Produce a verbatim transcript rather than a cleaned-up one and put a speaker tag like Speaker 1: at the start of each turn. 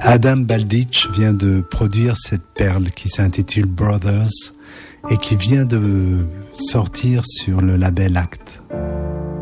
Speaker 1: Adam Baldich vient de produire cette perle qui s'intitule Brothers et qui vient de sortir sur le label Act.